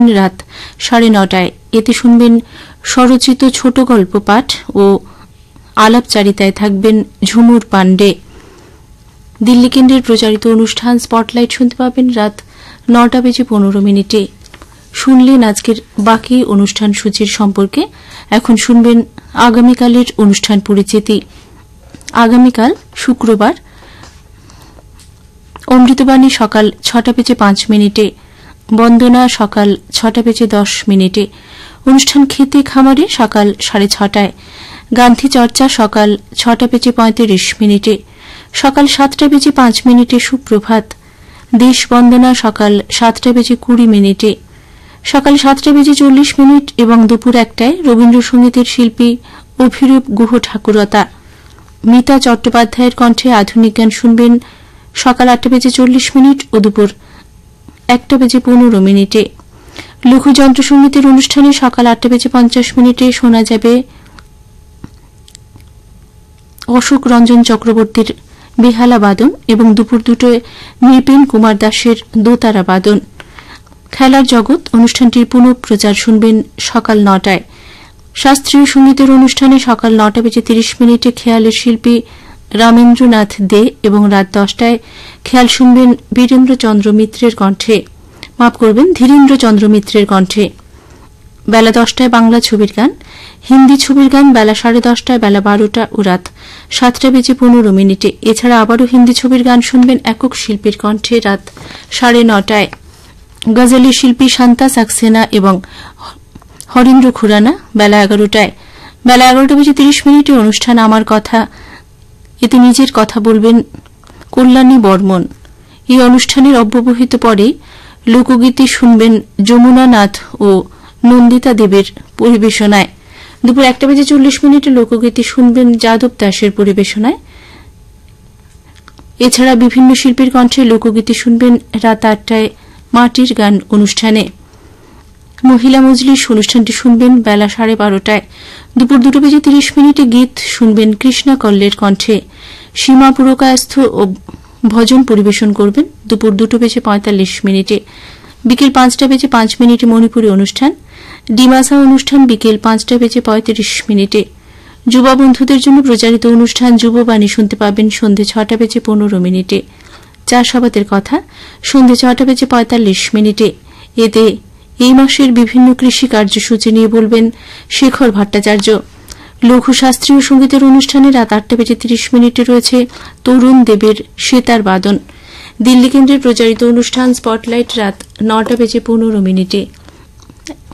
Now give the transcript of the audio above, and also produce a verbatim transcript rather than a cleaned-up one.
রাত সাড়ে নটায়। এতে শুনবেন স্বরচিত ছোট গল্প পাঠ ও আলাপচারিতায় থাকবেন ঝুমুর পাণ্ডে। দিল্লি কেন্দ্রের প্রচারিত অনুষ্ঠান স্পটলাইট শুনতে পাবেন রাত নটা বেজে পনেরো মিনিটে। শুনলেন আজকের বাকি অনুষ্ঠান সূচির সম্পর্কে। এখন শুনবেন আগামীকালের অনুষ্ঠান পরিচিতি। আগামীকাল শুক্রবার অমৃতবাণী সকাল ছটা বেজে পাঁচ মিনিটে, বন্দনা সকাল ছটা বেজে দশ মিনিটে, অনুষ্ঠান খেতে খামারে সকাল সাড়ে ছটায়, গান্ধী চর্চা সকাল ছটা বেজে পঁয়ত্রিশ মিনিটে, সকাল সাতটা বেজে পাঁচ মিনিটে সুপ্রভাত, দেশ বন্দনা সকাল সাতটা বেজে কুড়ি মিনিটে, সকাল সাতটা বেজে চল্লিশ মিনিট এবং দুপুর একটায় রবীন্দ্রসঙ্গীতের শিল্পী অভিরূপ গুহ ঠাকুরতা। মিতা চট্টোপাধ্যায়ের কণ্ঠে আধুনিক গান শুনবেন সকাল আটটা বেজে চল্লিশ মিনিট ও দুপুর একটা বেজে পনেরো মিনিটে। লঘুযন্ত্র সঙ্গীতের অনুষ্ঠানে সকাল আটটা বেজে পঞ্চাশ মিনিটে শোনা যাবে অশোক রঞ্জন চক্রবর্তীর বেহালা বাদন এবং দুপুর দুটোয় নৃপেন কুমার দাসের দোতারা বাদন। খেলার জগৎ অনুষ্ঠানটির পুনঃপ্রচার শুনবেন সকাল নটায়। শাস্ত্রীয় সঙ্গীতের অনুষ্ঠানে সকাল নটা বেজে তিরিশ মিনিটে খেয়ালের শিল্পী রামেন্দ্রনাথ দে এবং রাত দশটায় খেয়াল শুনবেন বীরেন্দ্রচন্দ্র মিত্রের কণ্ঠে মাফ করবেন ধীরেন্দ্রচন্দ্র মিত্রের কণ্ঠে। বেলা দশটায় বাংলা ছবির গান, হিন্দি ছবির গান বেলা সাড়ে দশটায়, বেলা বারোটা ও রাত সাতটা বেজে পনেরো মিনিটে। এছাড়া আবারও হিন্দি ছবির গান শুনবেন একক শিল্পীর কণ্ঠে রাত সাড়ে নটায়। গজলের শিল্পী শান্তা সাক্সেনা এবং হরেন্দ্র খুরানা বেলা এগারোটায়। বেলা এগারোটা বেজে তিরিশ মিনিটে অনুষ্ঠান আমার কথা, এতে নিজের কথা বলবেন কল্যাণী বর্মন। এই অনুষ্ঠানের অব্যবহিত পরে লোকগীতি শুনবেন যমুনা নাথ ও নন্দিতা দেবের পরিবেশনায়। দুপুর একটা বেজে চল্লিশ মিনিটে লোকগীতি শুনবেন যাদব দাসের পরিবেশনায়। এছাড়া বিভিন্ন শিল্পীর কণ্ঠে লোকগীতি শুনবেন রাত আটটায় মাটির গান অনুষ্ঠানে। মহিলা মজলিস অনুষ্ঠানটি শুনবেন বেলা সাড়ে বারোটায়। দুপুর দুটো বেজে তিরিশ মিনিটে গীত শুনবেন কৃষ্ণা কল্লের কণ্ঠে। সীমা পুরকায়স্থ ও ভজন পরিবেশন করবেন দুপুর দুটো বেজে পঁয়তাল্লিশ মিনিটে। বিকেল পাঁচটা বেজে পাঁচ মিনিটে মণিপুরী অনুষ্ঠান। ডিমাসা অনুষ্ঠান বিকেল পাঁচটা বেজে পঁয়ত্রিশ মিনিটে। যুবা বন্ধুদের জন্য প্রচারিত অনুষ্ঠান যুববাণী শুনতে পাবেন সন্ধ্যে ছটা বেজে পনেরো মিনিটে। চাষাবাদের কথা সন্ধ্যে ছটা বেজে পঁয়তাল্লিশ মিনিটে। এতে এই মাসের বিভিন্ন কৃষি কার্যসূচি নিয়ে বলবেন শেখর ভট্টাচার্য। লঘু শাস্ত্রীয় সঙ্গীতের অনুষ্ঠানে রাত আটটা বেজে তিরিশ মিনিটে রয়েছে তরুণ দেবের সেতার বাদন। দিল্লি কেন্দ্রের প্রচারিত অনুষ্ঠান স্পটলাইট রাত নটা বেজে পনেরো মিনিটে।